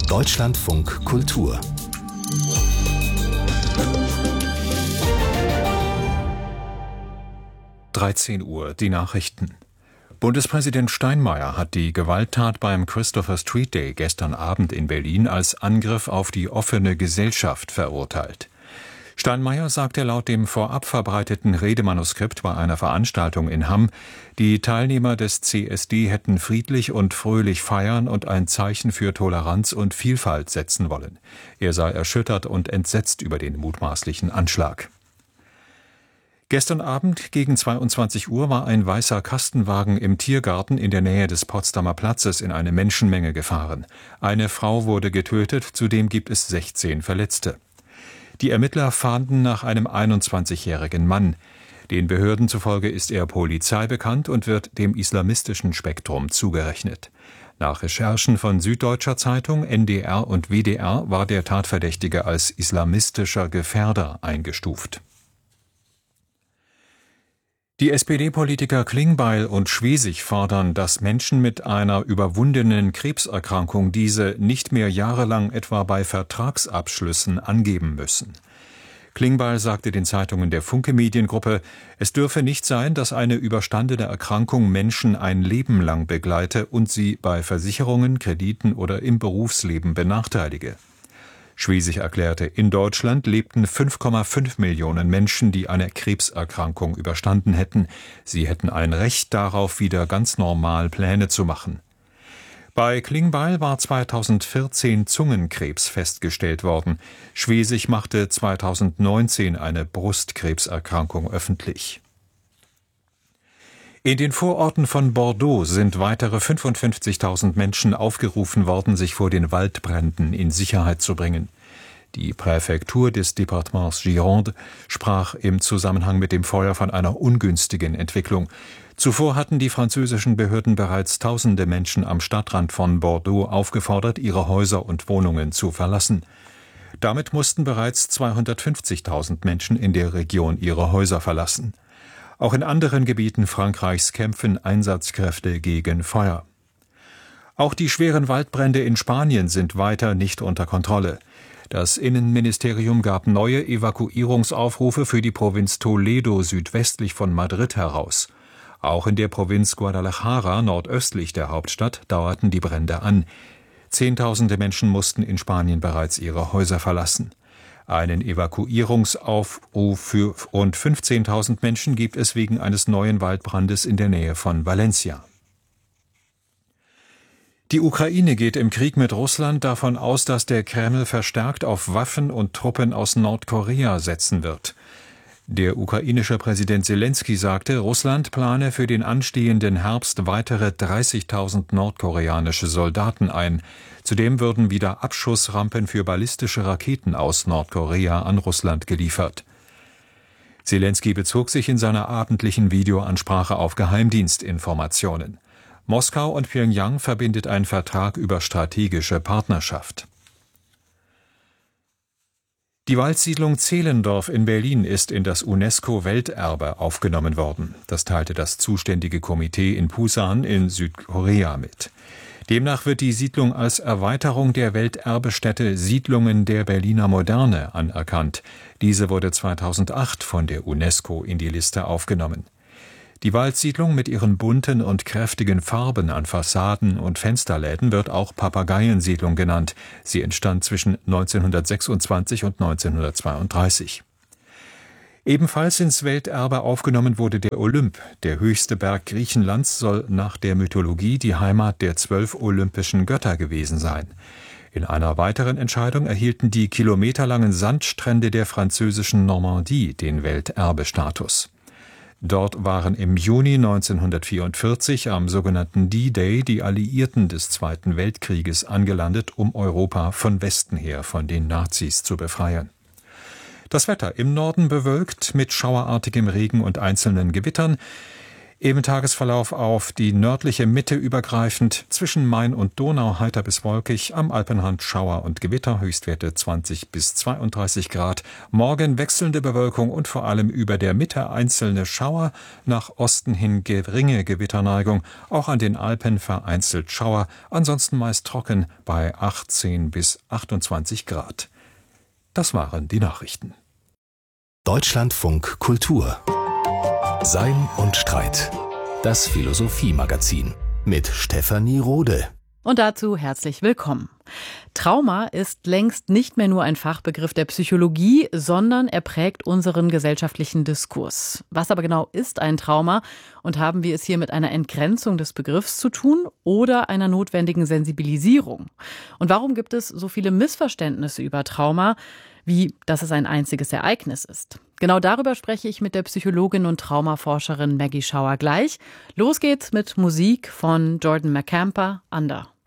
Deutschlandfunk Kultur 13 Uhr, die Nachrichten. Bundespräsident Steinmeier hat die Gewalttat beim Christopher Street Day gestern Abend in Berlin als Angriff auf die offene Gesellschaft verurteilt. Steinmeier sagte laut dem vorab verbreiteten Redemanuskript bei einer Veranstaltung in Hamm, die Teilnehmer des CSD hätten friedlich und fröhlich feiern und ein Zeichen für Toleranz und Vielfalt setzen wollen. Er sei erschüttert und entsetzt über den mutmaßlichen Anschlag. Gestern Abend gegen 22 Uhr war ein weißer Kastenwagen im Tiergarten in der Nähe des Potsdamer Platzes in eine Menschenmenge gefahren. Eine Frau wurde getötet, zudem gibt es 16 Verletzte. Die Ermittler fahnden nach einem 21-jährigen Mann. Den Behörden zufolge ist er Polizei bekannt und wird dem islamistischen Spektrum zugerechnet. Nach Recherchen von Süddeutscher Zeitung, NDR und WDR war der Tatverdächtige als islamistischer Gefährder eingestuft. Die SPD-Politiker Klingbeil und Schwesig fordern, dass Menschen mit einer überwundenen Krebserkrankung diese nicht mehr jahrelang etwa bei Vertragsabschlüssen angeben müssen. Klingbeil sagte den Zeitungen der Funke Mediengruppe, es dürfe nicht sein, dass eine überstandene Erkrankung Menschen ein Leben lang begleite und sie bei Versicherungen, Krediten oder im Berufsleben benachteilige. Schwesig erklärte, in Deutschland lebten 5,5 Millionen Menschen, die eine Krebserkrankung überstanden hätten. Sie hätten ein Recht darauf, wieder ganz normal Pläne zu machen. Bei Klingbeil war 2014 Zungenkrebs festgestellt worden. Schwesig machte 2019 eine Brustkrebserkrankung öffentlich. In den Vororten von Bordeaux sind weitere 55.000 Menschen aufgerufen worden, sich vor den Waldbränden in Sicherheit zu bringen. Die Präfektur des Departements Gironde sprach im Zusammenhang mit dem Feuer von einer ungünstigen Entwicklung. Zuvor hatten die französischen Behörden bereits tausende Menschen am Stadtrand von Bordeaux aufgefordert, ihre Häuser und Wohnungen zu verlassen. Damit mussten bereits 250.000 Menschen in der Region ihre Häuser verlassen. Auch in anderen Gebieten Frankreichs kämpfen Einsatzkräfte gegen Feuer. Auch die schweren Waldbrände in Spanien sind weiter nicht unter Kontrolle. Das Innenministerium gab neue Evakuierungsaufrufe für die Provinz Toledo südwestlich von Madrid heraus. Auch in der Provinz Guadalajara nordöstlich der Hauptstadt dauerten die Brände an. Zehntausende Menschen mussten in Spanien bereits ihre Häuser verlassen. Einen Evakuierungsaufruf für rund 15.000 Menschen gibt es wegen eines neuen Waldbrandes in der Nähe von Valencia. Die Ukraine geht im Krieg mit Russland davon aus, dass der Kreml verstärkt auf Waffen und Truppen aus Nordkorea setzen wird. Der ukrainische Präsident Selenskyj sagte, Russland plane für den anstehenden Herbst weitere 30.000 nordkoreanische Soldaten ein. Zudem würden wieder Abschussrampen für ballistische Raketen aus Nordkorea an Russland geliefert. Selenskyj bezog sich in seiner abendlichen Videoansprache auf Geheimdienstinformationen. Moskau und Pyongyang verbindet ein Vertrag über strategische Partnerschaft. Die Waldsiedlung Zehlendorf in Berlin ist in das UNESCO-Welterbe aufgenommen worden. Das teilte das zuständige Komitee in Pusan in Südkorea mit. Demnach wird die Siedlung als Erweiterung der Welterbestätte Siedlungen der Berliner Moderne anerkannt. Diese wurde 2008 von der UNESCO in die Liste aufgenommen. Die Waldsiedlung mit ihren bunten und kräftigen Farben an Fassaden und Fensterläden wird auch Papageiensiedlung genannt. Sie entstand zwischen 1926 und 1932. Ebenfalls ins Welterbe aufgenommen wurde der Olymp. Der höchste Berg Griechenlands soll nach der Mythologie die Heimat der 12 olympischen Götter gewesen sein. In einer weiteren Entscheidung erhielten die kilometerlangen Sandstrände der französischen Normandie den Welterbestatus. Dort waren im Juni 1944 am sogenannten D-Day die Alliierten des Zweiten Weltkrieges angelandet, um Europa von Westen her von den Nazis zu befreien. Das Wetter im Norden bewölkt mit schauerartigem Regen und einzelnen Gewittern. Im Tagesverlauf auf die nördliche Mitte übergreifend, zwischen Main und Donau heiter bis wolkig, am Alpenrand Schauer und Gewitter, Höchstwerte 20 bis 32 Grad. Morgen wechselnde Bewölkung und vor allem über der Mitte einzelne Schauer, nach Osten hin geringe Gewitterneigung, auch an den Alpen vereinzelt Schauer, ansonsten meist trocken bei 18 bis 28 Grad. Das waren die Nachrichten. Deutschlandfunk Kultur. Sein und Streit. Das Philosophie-Magazin mit Stefanie Rode. Und dazu herzlich willkommen. Trauma ist längst nicht mehr nur ein Fachbegriff der Psychologie, sondern er prägt unseren gesellschaftlichen Diskurs. Was aber genau ist ein Trauma und haben wir es hier mit einer Entgrenzung des Begriffs zu tun oder einer notwendigen Sensibilisierung? Und warum gibt es so viele Missverständnisse über Trauma, wie dass es ein einziges Ereignis ist? Genau darüber spreche ich mit der Psychologin und Traumaforscherin Maggie Schauer gleich. Los geht's mit Musik von Jordan McCamper, Under.